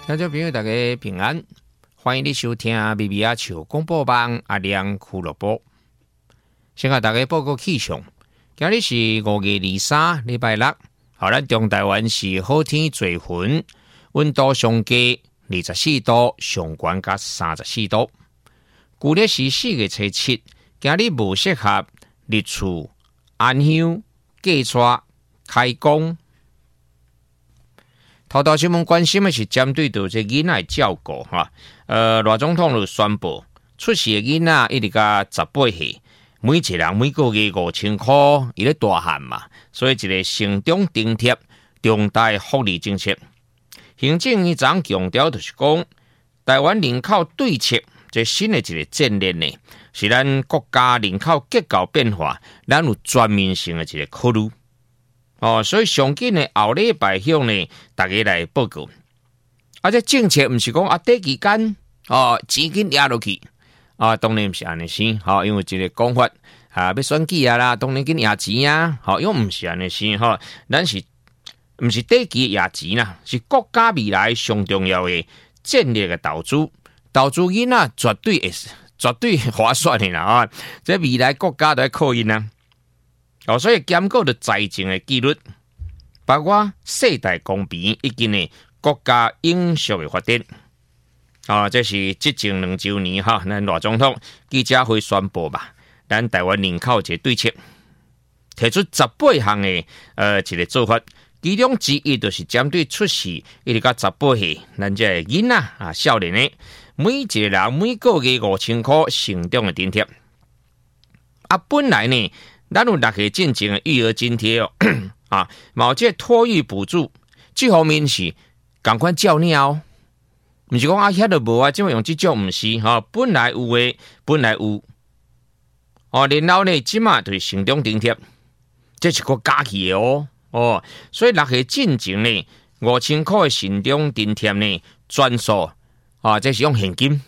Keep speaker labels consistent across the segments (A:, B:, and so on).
A: 听众朋友大家平安，欢迎你收听微微阿笑广播网阿亮俱乐部。先甲大家报告气象，今日是5月23礼拜六，咱中台湾是好天多云，温度上低24度，上悬甲34度。旧历是4月初7，今日无适合日出、安乡、嫁娶、开工。头条新闻关心的是针对到这囡仔的照顾哈，赖总统就宣布出世的囡仔一直到18岁，每一人每个月5000块，伊咧大汉嘛，所以一个成长津贴重大福利政策。行政院长强调就是讲，台湾人口对策这新的一个战略呢，是咱国家人口结构变化，咱有全面性的一个考虑。所以上紧的后礼拜向呢，大家来报告。这政策不是讲短期间钱紧压落去当然不是安尼先因为这个讲法要选举啦，当然紧压钱啊，因为不是安尼先咱是不是短期压钱啦，是国家未来上重要的战略的投资囡仔绝对划算的啦这未来国家都要靠因啊。所以兼顾着财政的纪律，包括世代公平以及呢国家永续的发展。这是执政2周年咱赖总统记者会宣布吧，咱台湾人口一个对策，提出18项的一个做法，其中之一就是针对出世一直到18岁，咱这囡仔少年的每一个人每个月5000块成长的津贴。本来呢。咱有6个进前的育儿津贴某这托育补助，这方面是同款照领不是讲遐都无这用这种不是本来有的，本来有然后呢，即马就是成长津贴，这是个加起的所以6个进前呢5000块的成长津贴呢，专属这是用现金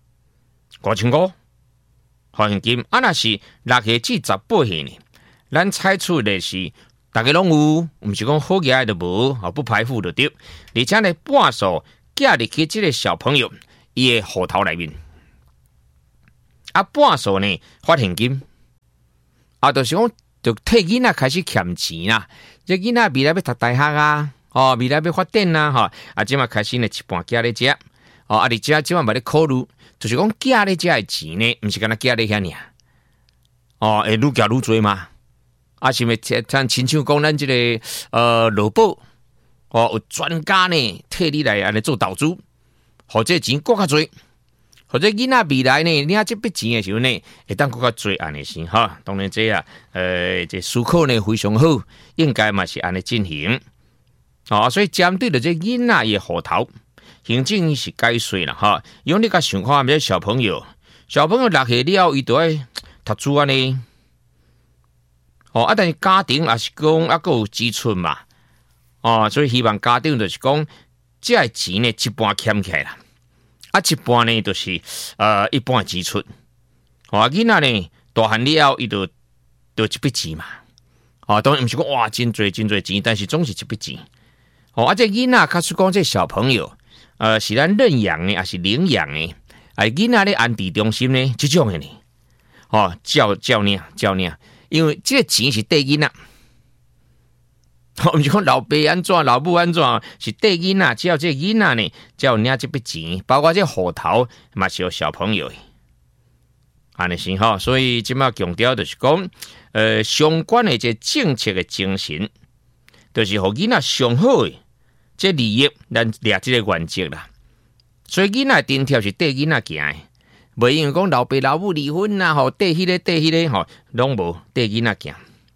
A: 5000块。现金若是6岁至18岁呢，咱采取的是大家拢有，不是讲好嘢就无不排付就对，而且呢半数寄入去这个小朋友伊的户头内面，半数呢发现金，就是讲就替囡仔开始欠钱啦，这囡仔未来要读大学未来要发展即马开始呢一半寄咧遮而且即马嘛咧考虑。就是讲寄咧遮的钱呢，不是干那寄咧遐尔会愈寄愈多嘛？是咪像亲像讲咱这个劳保有专家呢替你来安尼做投资，或者钱更较多，或者囡仔未来呢领这笔钱的时候呢，会当更较多安尼先当然这这思考呢非常好，应该嘛是安尼进行所以针对着这囡仔的户头。行政是解说啦用你甲想看这小朋友6岁了，伊都爱读书安尼但是家庭也是讲还有支出嘛所以希望家庭就是讲这钱呢一半欠起来啦一半呢就是一半支出囡仔呢大汉了伊就一笔钱嘛当然不是讲哇真多钱，但是总是一笔钱这囡仔假使讲这小朋友是咱认养的还是领养的囡仔咧安置中心呢这种的呢照领，因为这个钱是缀囡仔不是讲老爸安怎老母安怎，是缀囡仔，只要这囡仔呢才有领这笔钱，包括这户头嘛是有小朋友的安尼先所以即马强调就是讲相关的这政策的精神就是互囡仔上好的这利益，咱掠这个原则啦。所以囡仔津贴是缀囡仔行的，袂因为讲老爸老母离婚啦，缀迄个拢无缀囡仔行。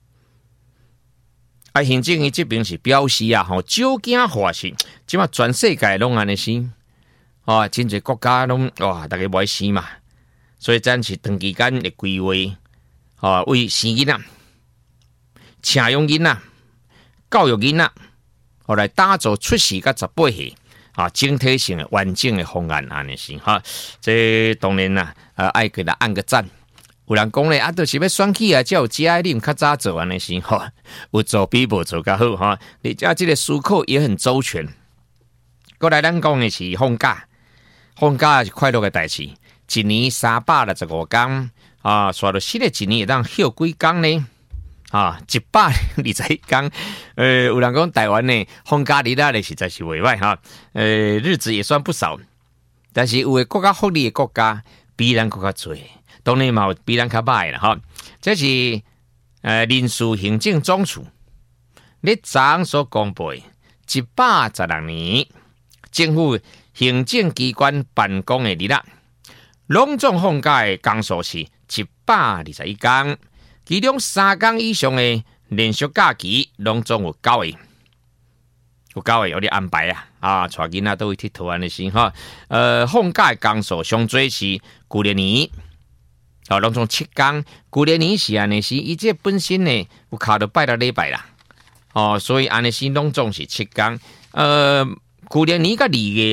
A: 行政院这边是表示少囝化是，即马全世界拢安尼生真侪国家拢大家无爱生嘛，所以咱是长期间的规划为生囡仔、请养囡仔、教育囡仔。来打造出世到18岁整体性的完整的方案安尼是这当然啦爱给他按个赞。有人讲咧就是要选举才有节哀啉较早做安尼是有做比无做较好你这个思考也很周全。 过来咱讲的是放假，放假是快乐的代志。一年365天啊，刷到新的一年会当休几天呢？啊，120天。有人讲台湾呢放假日啊，实在是袂歹哈。日子也算不少，但是有的国家福利的国家比咱国较多，当然嘛有比咱较歹啦哈。这是人事行政总署咧昨所公布的116年政府行政机关办公的日啦，拢总放假的天数是121天，其中3天以上的连续假期拢总有9个，有9个有咧安排啊，带囡仔都去佚佗安尼先哈。放假的天数上最是旧历年。拢总7天，旧历年是安尼是，伊这本身呢有卡到拜六礼拜啦，所以安尼是拢总是7天。旧历年甲2月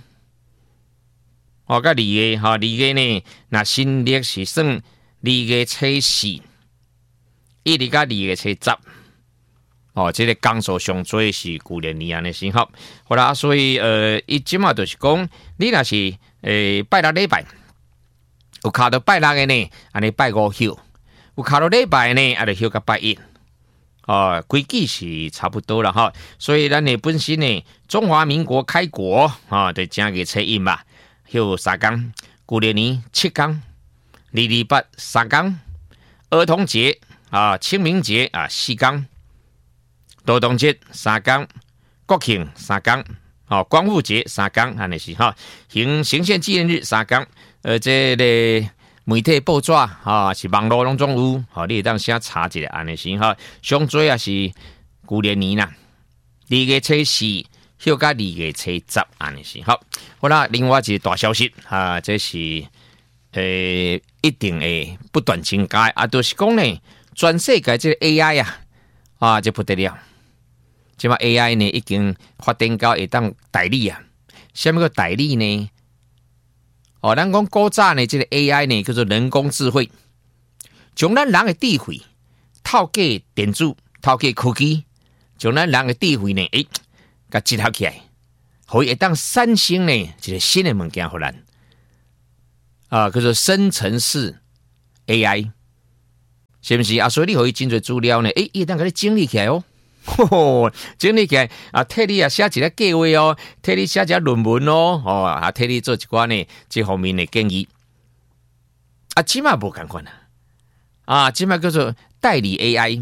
A: 甲2月2月呢，那新历是算2月初4，一直到2月初10。这个天数上最是旧历年安尼是好啦，所以伊即马就是讲，你若是拜六礼拜。有卡到拜六的呢，安尼拜5休；有卡到礼拜呢，就休到拜1。规矩是差不多了哈。所以咱呢本身呢，中华民国开国就正月初1嘛，休3天；旧历年7天，228 3天；儿童节清明节4天；劳动节3天；国庆3天；光复节3天，安尼是哈。行宪纪念日3天。这个媒体报纸是网络拢总有，你会当先查一下安尼先哈。上最也是旧历年啦，2月初4休到2月初10安尼先好。好啦，另外一个大消息这是一定会不断增加就是讲呢，全世界这个 AI 这不得了。即嘛 AI 呢已经发展到会当代理什么叫代理呢？咱讲古早呢，这个 AI 呢叫做人工智慧，将咱人的智慧透过电子、透过科技，将咱人的智慧呢，甲结合起来，可以会当产生呢一个新的物件互咱叫做生成式 AI， 是不是所以你可以真侪资料呢，伊会当甲你整理起来整理起来替你写一个计划替你写一个论文替你做一寡呢这方面的建议即马无同款即马叫做代理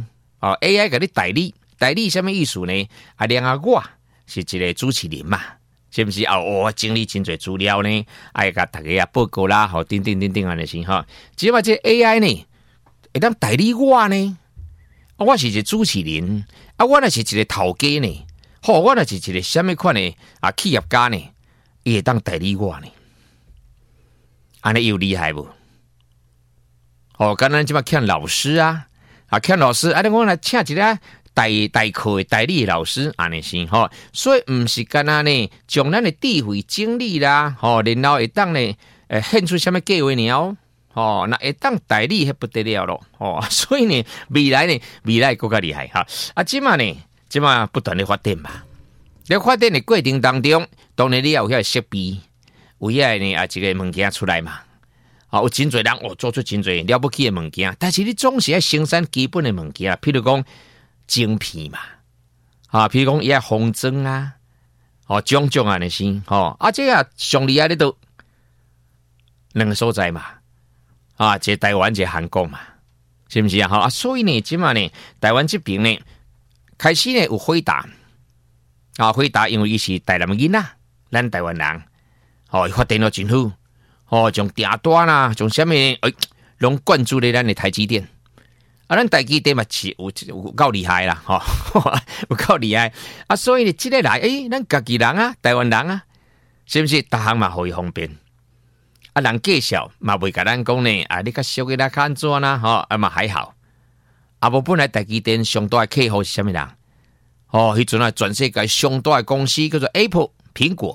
A: AI 甲你代理什么意思呢？我是一个主持人嘛，是不是我整理真侪资料呢？甲大家报告啦，等等安尼先即马这 AI 呢会当代理我呢？我是一个主持人我若是一个头家呢，我若是一个什么款的企业家呢，伊会当代理我呢？安尼有厉害无？刚才即马欠老师欠老师我来请一个代课的代理老师安尼先所以毋是干那呢，将咱的智慧整理啦然后会当呢献出什么计划呢？那会当代理迄不得了咯所以呢，未来更加厉害即马不断的发展嘛。在发展的过程当中，当然你要有遐设备，有遐呢一个物件出来嘛。有真侪人做出真侪了不起的物件，但是你总是要生产基本的物件，譬如讲晶片嘛，譬如讲伊封装种安尼先这上厉害的都两个所在嘛。这台湾这韩国嘛，是不是所以呢，即马呢，台湾这边呢，开始呢有回答因为伊是台南囡仔，咱台湾人，发展得真好，从订单啦，从什么拢灌注咧咱的台积电，咱台积电嘛是有够厉害啦，有够厉害所以呢，这个来，咱家己人台湾人是不是？逐项嘛互伊方便。人介绍嘛袂甲咱讲呢你较俗个啦，较安怎啦嘛还好无本来台积电上大的客户是啥物人迄阵全世界上大的公司叫做 Apple 苹果，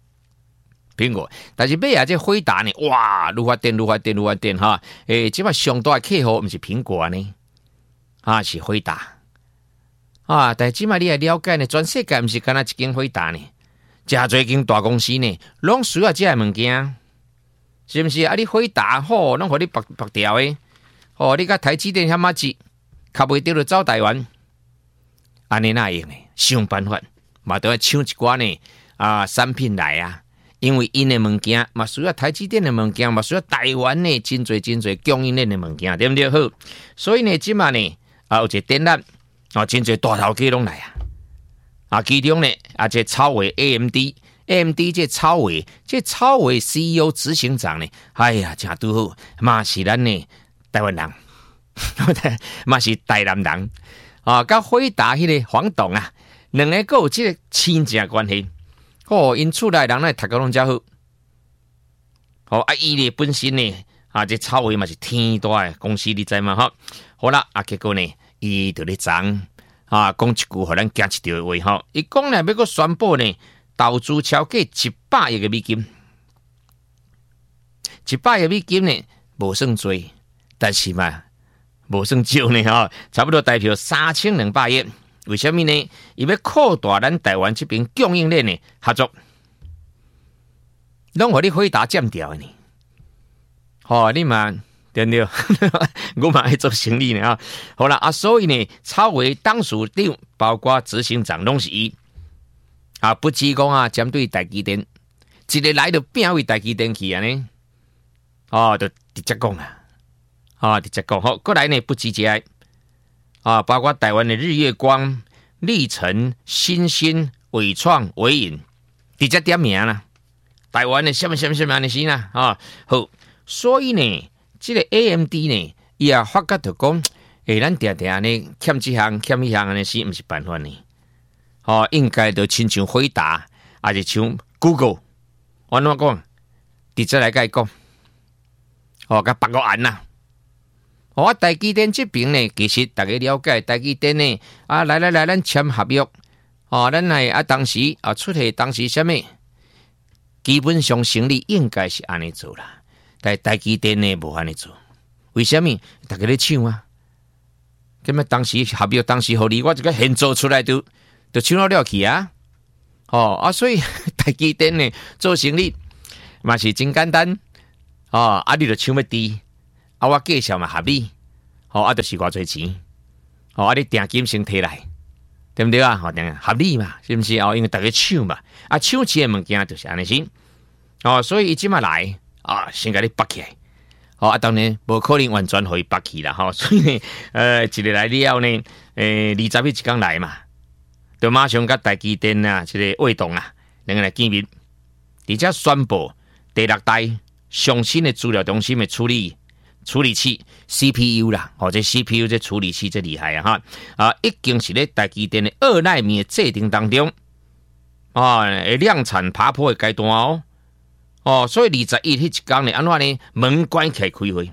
A: 但是尾这辉达呢，哇，愈发展即摆上大的客户毋是苹果呢是辉达但是即摆你也了解呢，全世界毋是干那一间辉达呢， 真侪间大公司呢，拢需要这些物件，是不是？啊，你回答好，拢互你白掉的。哦，你甲台积电遐么子，卡袂到就走台湾，安尼哪用呢？想办法，嘛都要抢一寡呢产品来啊。因为因的物件嘛需要台积电的物件，嘛需要台湾的真侪供应链的物件，对不对？好，所以呢，即马呢有一个展览真侪大头家拢来其中呢这超微 AMD 这超微 CEO 执行长呢，哎呀，真拄好，嘛是咱呢台湾人，嘛是台南人甲辉达迄个黄董两个有这个亲情关系。因厝内人呢读个拢真好，伊呢本身呢这超微嘛是天大的公司，你知吗？好啦，结果呢，伊就咧讲讲一句互咱惊一跳的话伊讲呢要阁宣布呢投资超过100亿的美金，100亿美金呢无算多，但是嘛无算少呢差不多代表3200亿。为什么呢？伊要扩大咱台湾这边供应链的合作，拢互你回答占掉的呢。你嘛对不对？我嘛爱做生意呢好啦所以呢，超微当属长包括执行长拢是伊不止讲针对台积电，一个来就变为台积电去呢。就直接讲直接讲好，过来呢不止这包括台湾的日月光、历程、新兴、伟创、伟影，直接点名啦。台湾的什么的是好，所以呢，这个 AMD 呢，伊也发觉到讲，咱定定呢欠这项欠一项的是不是办法呢？应该就亲像回答，还是像 Google， 我怎讲？直接来甲伊讲，甲白个案呐。台积电这边呢，其实大家了解台积电呢，来，咱签合约，咱来当时出现当时什么，基本上生理应该是安尼做啦，但台积电呢无安尼做，为什么？大家咧抢咁么当时合约当时互你，我这个现做出来就抢了去所以台积电呢做生意嘛是真简单你就抢要低。我介绍嘛合理，就是偌侪钱，你定金先摕来，对不对合理嘛，是不是因为大家抢嘛，抢钱的物件就是安尼先，所以伊即马来先甲你绑起来，当然无可能完全互伊绑起啦，所以呢，一日来了呢，20日一天来嘛，就马上甲台积电这个活动两个来见面，而且宣布第6代上新的资料中心的处理器 CPU 啦，这 CPU 这处理器这厉害已经是咧台积电的2奈米的制程当中量产爬坡的阶段所以21日迄一天呢，安怎呢？门关起来开会，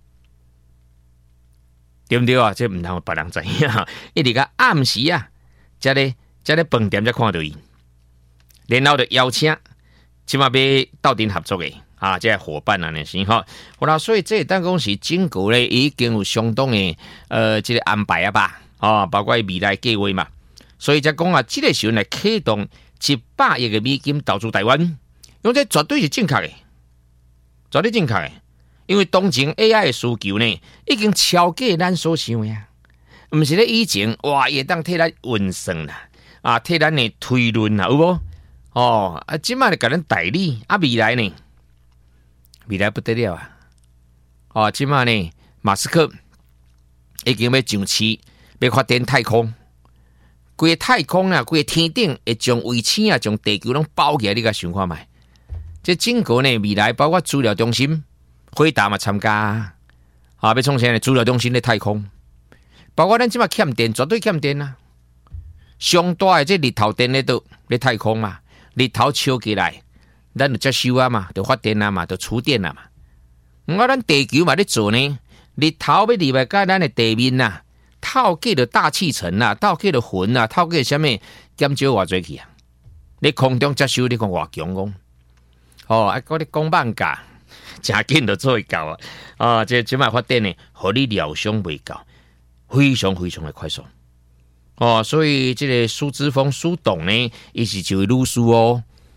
A: 对不对这唔通别人知影一直到暗时才咧饭店才看到伊，然后就邀请即马要斗阵合作的。这伙伴那是好啦，所以这当讲是政府咧已经有相当的这个安排吧，包括未来计划嘛，所以才讲这个时候来启动100亿的美金投资台湾，因为这绝对是正确的，绝对正确的，因为当前 AI 的需求呢已经超过咱所想的不是咧以前也当替咱运算啦，替咱的推论啦，有无？即马来甲咱代理未来呢？未来不得了即马呢，马斯克已经要上市，要发展太空，规个太空规个天顶会将卫星将地球拢包起来，你甲想看卖？这整个呢，未来包括资料中心，辉达嘛参加要创啥呢？资料中心咧太空，包括咱即马欠电，绝对欠电上大的这日头电咧咧太空嘛，日头烧起来。咱就接收嘛，就发电嘛，就储电嘛。咱地球嘛咧做呢，日头要入来甲咱的地面透过了大气层透过了云透过什么减少偌济去你空中接收，你讲偌强讲我咧讲慢价，真紧就做会到这即摆发电呢，互你疗伤袂到，非常非常的快速所以这个苏之峰苏董呢，伊是一位律师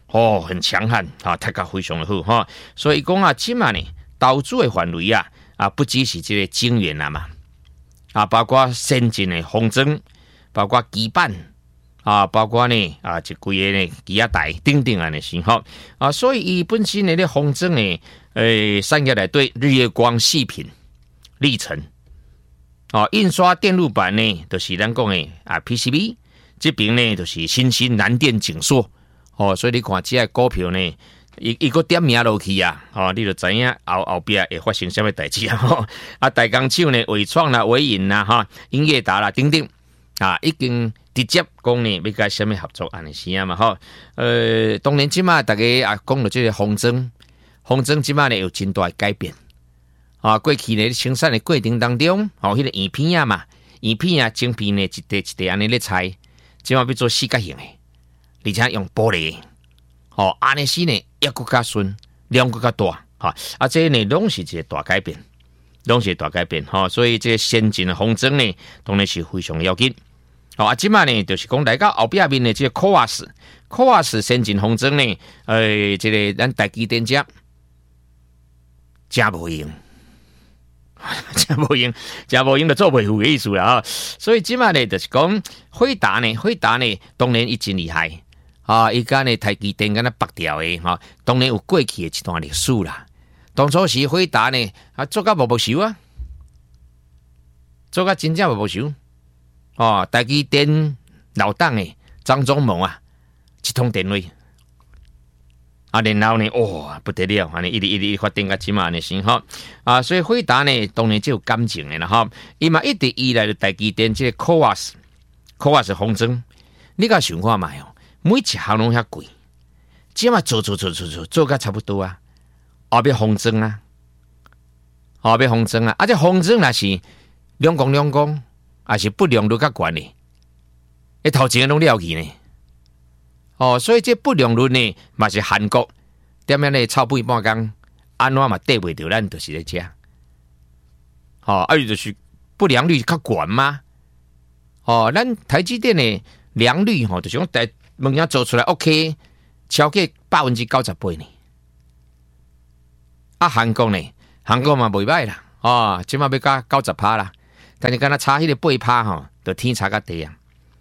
A: 很强悍啊，大家非常的好哈。所以讲啊，即嘛呢，投资的范围不只是这个晶圆嘛，包括先进的封装，包括基板包括呢一规个呢机压台等等安尼是哈所以伊本身的咧封装的产业内对日月光细品、历程印刷电路板呢，就是咱讲的PCB， 这边呢就是新兴南电景硕所以你看这个股票呢，伊个点名落去你就知影后边会发生什么代志大工厂呢，伟创啦、伟影啦、英业达啦等等已经直接讲呢要甲什么合作安尼是嘛当然即马大家讲到这个封装即马呢有真大的改变过去呢生产的过程当中迄个圆片嘛，圆片晶片呢一块安尼咧拆，即马要做四角形的，而且用玻璃安尼是呢也更加顺，量更加大这呢拢是一个大改变，所以这先进的封装呢当然是非常要紧即马呢就是讲来到后壁面的这个 CoWoS 先进封装呢这个咱台积电遮真无用真无用就做袂赴的意思啦所以即马呢就是讲辉达呢当然伊真厉害伊甲呢台积电敢若拔掉的当然有过去的一段历史啦。当初时辉达呢做甲无熟做甲真正无熟台积电老党的张忠谋一通电话然后呢不得了一直发展到即马呢先所以辉达呢当然就有感情的啦伊嘛一直依赖台积电这个 CoWoS 封装，你甲想看卖每一项拢遐贵，即马做甲差不多要封装要封装这封装若是两公还是不良率较悬的头前拢了去呢所以这不良率呢嘛是韩国点样呢臭屁半工安怎嘛对袂着咱就是咧遮就是不良率较悬嘛咱台积电的良率就是讲在物件做出来 OK 超过 98% 呢韩国嘛袂歹啦即马要到 90% 啦，但是敢若差迄个 8% 就天差甲地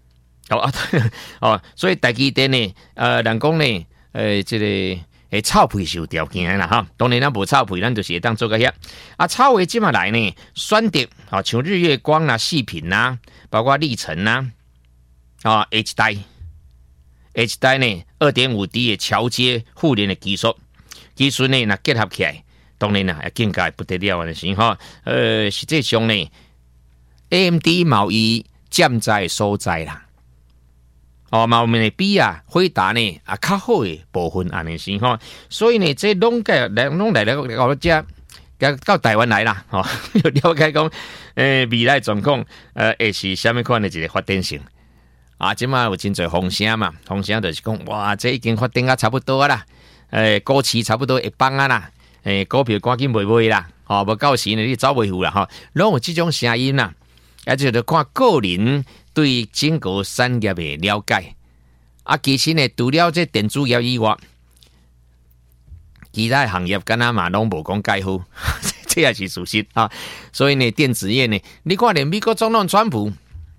A: 所以台积电呢人讲呢这个臭屁是有条件的啦当然咱无臭屁咱就是会当做个遐臭的即马来呢选择像日月光啦、细品啦，包括历程啦H 代呢 2.5D 的桥接互联的技术呢若结合起来，当然也更加不得了的是实际上呢 AMD 贸易占在所在啦嘛有面比辉达呢较好的部分安尼是所以呢这拢来到这到台湾来啦就了解讲未来状况会是什么款的一个发展性即马有真侪风声嘛，风声就是讲哇这已经发展差不多啦股市差不多会放啦股票赶紧卖啦无到时呢你走袂赴啦拢有这种声音啦就是看个人对整个产业的了解其实呢除了这电子业以外，其他行业敢若嘛拢无讲介好这也是事实所以呢电子业呢你看连美国总统川普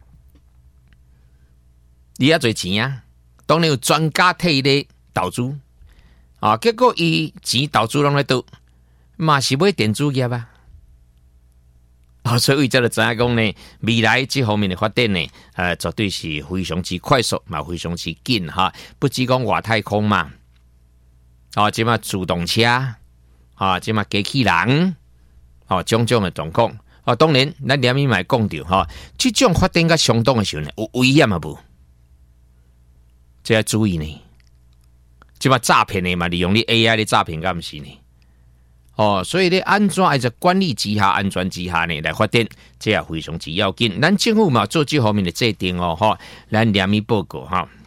A: 你也侪钱当然有专家替咧投资结果伊钱投资拢咧倒嘛是买电子业所以这就知影讲呢未来这方面的发展呢绝对是非常之快速嘛非常之紧不止讲外太空嘛即嘛自动车即嘛机器人种种的状况当然咱连伊嘛讲到这种发展甲相当的时候呢有危险无这要注意呢即嘛诈骗的嘛利用你 AI 的诈骗敢不是呢所以咧安怎在管理之下、安全之下呢来发展，这也非常之要紧。咱政府嘛做这方面的制定咱联名报告